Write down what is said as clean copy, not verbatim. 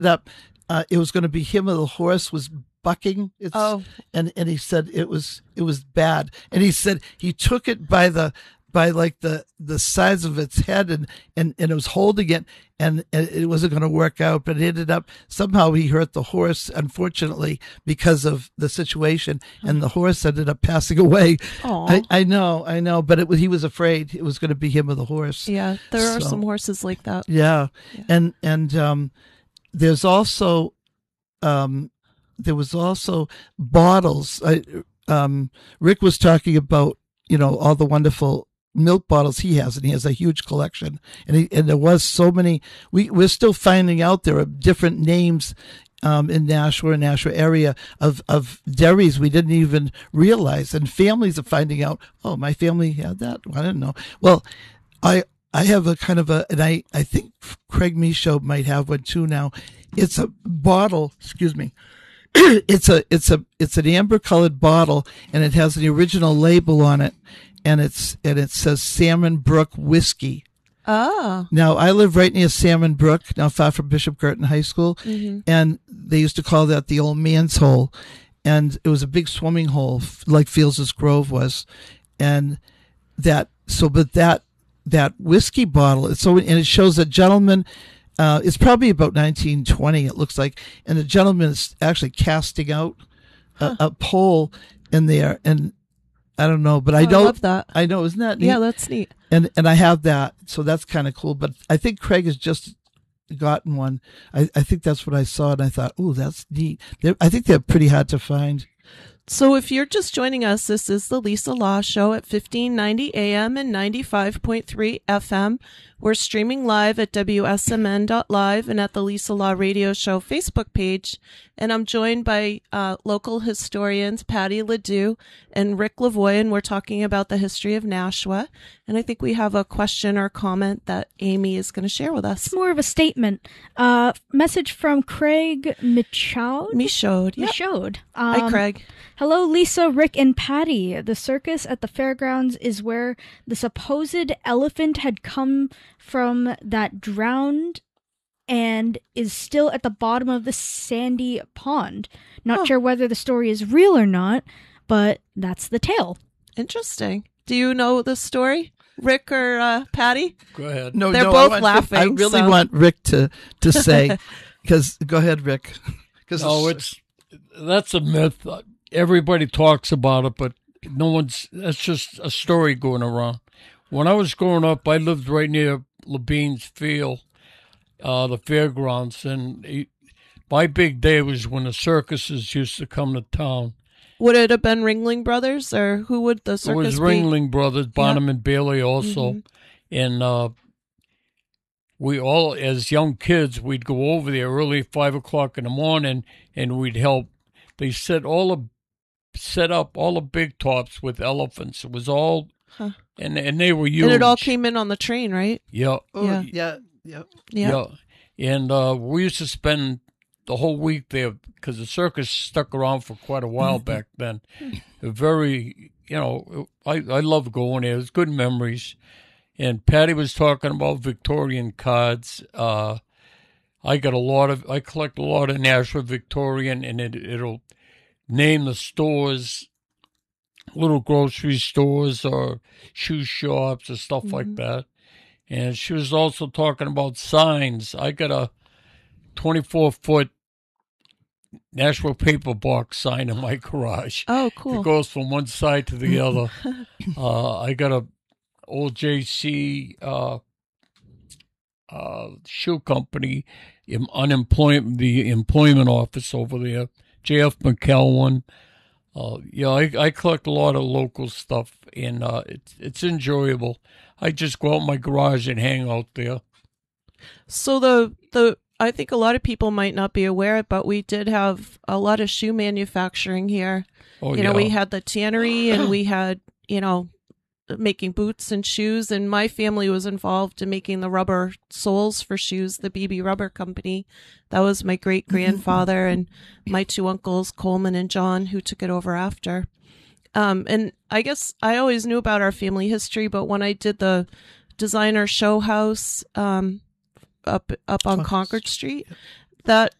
up. It was going to be him, or the horse was bucking. And he said it was bad. And he said he took it by like the size of its head and it was holding it, and it wasn't going to work out, but it ended up somehow he hurt the horse, unfortunately, because of the situation, and the horse ended up passing away. I know, but he was afraid it was going to be him or the horse. Yeah, there are some horses like that. Yeah. And there's also there was also bottles. Rick was talking about, all the wonderful milk bottles he has, and he has a huge collection. And there was so many. We're still finding out there are different names in Nashua area of dairies we didn't even realize, and families are finding out. Oh, my family had that. I didn't know. Well, I have a kind of and I think Craig Michaud might have one too now. It's a bottle. Excuse me. It's an amber colored bottle, and it has the original label on it, and it says Salmon Brook Whiskey. Oh. Now, I live right near Salmon Brook, not far from Bishop Girton High School, and they used to call that the old man's hole, and it was a big swimming hole like Fields' Grove was, and that whiskey bottle, and it shows a gentleman. It's probably about 1920, it looks like, and the gentleman is actually casting out a pole in there, and I don't know, but I love that. I know, isn't that neat? Yeah, that's neat. And I have that, so that's kind of cool. But I think Craig has just gotten one. I think that's what I saw, and I thought, oh, that's neat. I think they're pretty hard to find. So if you're just joining us, this is the Lisa Law Show at 1590 AM and 95.3 FM. We're streaming live at WSMN.live and at the Lisa Law Radio Show Facebook page. And I'm joined by local historians Patty Ledoux and Rick Lavoie, and we're talking about the history of Nashua. And I think we have a question or comment that Amy is going to share with us. It's more of a statement. Message from Craig Michaud. Yep. Michaud. Hi, Craig. Hello, Lisa, Rick, and Patty. The circus at the fairgrounds is where the supposed elephant had come from that drowned and is still at the bottom of the sandy pond. Not sure whether the story is real or not, but that's the tale. Interesting. Do you know the story, Rick or Patty? Go ahead. No, they're both laughing. I really want Rick to say, because go ahead, Rick. That's a myth. Everybody talks about it, but that's just a story going around. When I was growing up, I lived right near Lebine's Field, the fairgrounds, and my big day was when the circuses used to come to town. Would it have been Ringling Brothers, or who would the circus be? It was Ringling Brothers, Bonham and Bailey also. And we all, as young kids, we'd go over there early, 5 o'clock in the morning, and we'd help. They set up all the big tops with elephants. It was all, and they were huge. And it all came in on the train, right? Yeah. Oh, yeah. And we used to spend the whole week there because the circus stuck around for quite a while back then. Very, I love going there. It was good memories. And Patty was talking about Victorian cards. I collect a lot of Nashua Victorian, and it'll name the stores, little grocery stores or shoe shops or stuff like that. And she was also talking about signs. I got a 24-foot Nashua paper box sign in my garage. Oh, cool. It goes from one side to the other. I got a old JC shoe company, the employment office over there, J.F. McKelwan. I collect a lot of local stuff, and it's enjoyable. I just go out in my garage and hang out there. So I think a lot of people might not be aware, but we did have a lot of shoe manufacturing here. Oh, we had the tannery, and we had, making boots and shoes, and my family was involved in making the rubber soles for shoes, the BB Rubber Company. That was my great-grandfather and my two uncles, Coleman and John, who took it over after. And I guess I always knew about our family history, but when I did the designer show house up on Concord Street, that